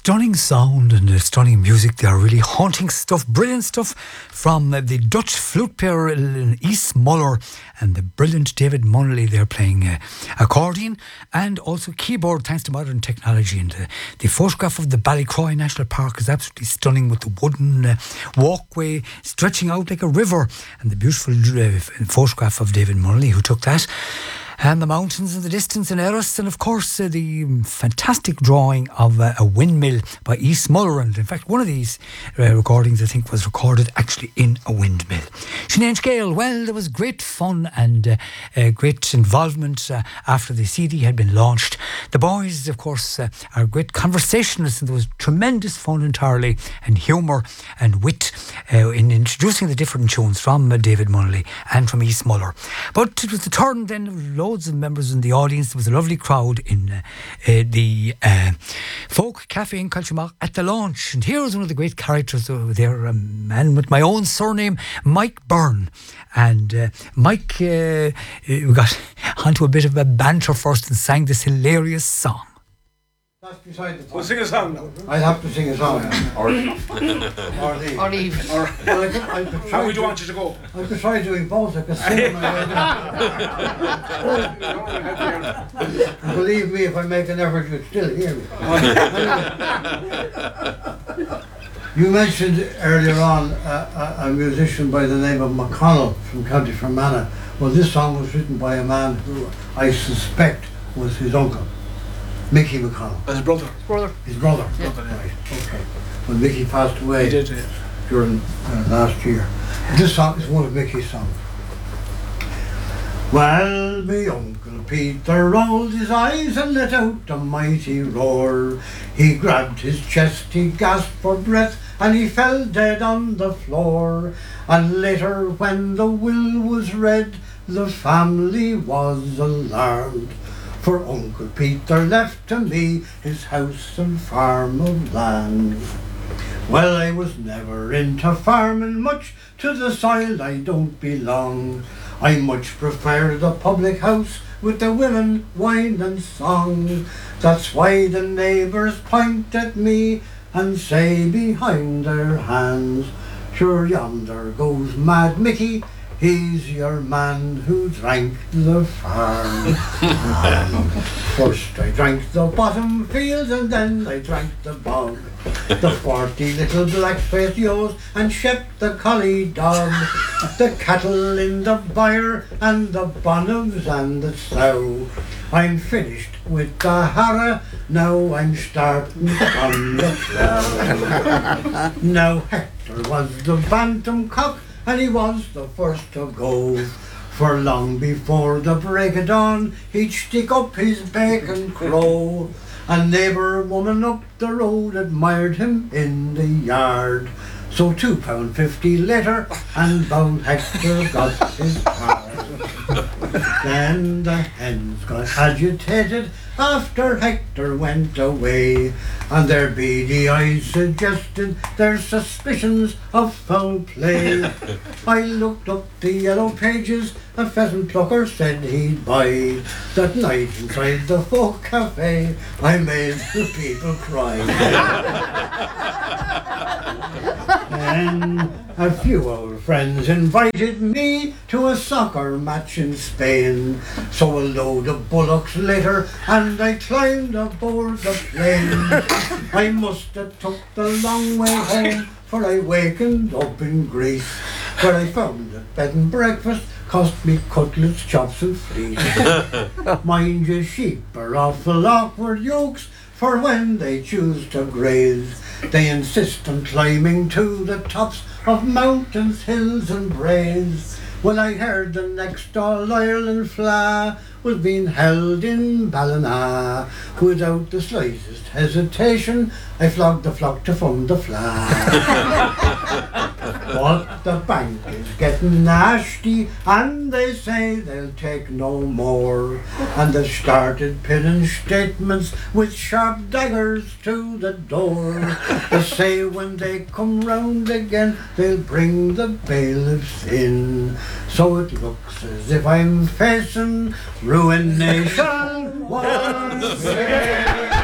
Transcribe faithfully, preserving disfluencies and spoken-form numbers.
stunning sound and uh, stunning music. They are really haunting stuff, brilliant stuff from uh, the Dutch flute player uh, East Muller and the brilliant David Munnelly. They're playing uh, accordion and also keyboard thanks to modern technology. And uh, the photograph of the Ballycroy National Park is absolutely stunning with the wooden uh, walkway stretching out like a river, and the beautiful uh, photograph of David Munnelly who took that. And the mountains in the distance in Erris, and of course uh, the fantastic drawing of uh, a windmill by East Muller. And in fact, one of these uh, recordings I think was recorded actually in a windmill. Sinead Scale, well, there was great fun and uh, uh, great involvement uh, after the C D had been launched. The boys, of course, uh, are great conversationalists, and there was tremendous fun entirely and humour and wit uh, in introducing the different tunes from uh, David Munnelly and from East Muller. But it was the turn then of loads of members in the audience. There was a lovely crowd in uh, uh, the uh, Folk Cafe in Culturemach at the launch. And here was one of the great characters over there, a man with my own surname, Mike Byrne. And uh, Mike uh, we got onto a bit of a banter first and sang this hilarious song. That's beside the point. We'll sing a song now. I'd have to sing a song. Or, or leave. Or leave. Or, well, I could, I could how try would you to- want you to go? I could try doing both. I could sing my way down. Believe me, if I make an effort, you'd still hear me. You mentioned earlier on a, a, a musician by the name of McConnell from County Fermanagh. Well, this song was written by a man who I suspect was his uncle, Mickey McConnell. As a brother. Brother. His brother. Yeah. Right, okay. When Mickey passed away He did, yeah. during uh, last year. This song is one of Mickey's songs. Well, me Uncle Peter rolled his eyes and let out a mighty roar. He grabbed his chest, he gasped for breath, and he fell dead on the floor. And later, when the will was read, the family was alarmed. For Uncle Peter left to me his house and farm of land. Well, I was never into farming much, to the soil I don't belong. I much prefer the public house with the women, wine and song. That's why the neighbours point at me and say behind their hands, sure yonder goes Mad Mickey, he's your man who drank the farm. First I drank the bottom fields and then I drank the bog. The forty little black-faced ewes and Shep the collie dog. The cattle in the byre and the bonnets and the sow. I'm finished with the harrow, now I'm starting from the plough. Now Hector was the bantam cock and he was the first to go. For long before the break of dawn, he'd stick up his beak and crow. A neighbour woman up the road admired him in the yard. So two pound fifty later, and bound Hector got his card. Then the hens got agitated after Hector went away, and their beady eyes suggested their suspicions of foul play. I looked up the yellow pages, a pheasant plucker said he'd buy. That night inside the Folk Cafe, I made the people cry. Then a few old friends invited me to a soccer match in Spain. So a load of bullocks later, and I climbed aboard the plane. I must have took the long way home, for I wakened up in Greece, where I found that bed and breakfast cost me cutlets, chops and fleece. Mind you, sheep are awful awkward yokes, for when they choose to graze, they insist on climbing to the tops of mountains, hills and braes. When I heard the next All Ireland Fleadh was being held in Ballina, without the slightest hesitation, I flogged the flock to fund the Fleadh. But the bank is getting nasty, and they say they'll take no more. And they've started pinning statements with sharp daggers to the door. They say when they come round again, they'll bring the bailiffs in. So it looks as if I'm facing ruination once again.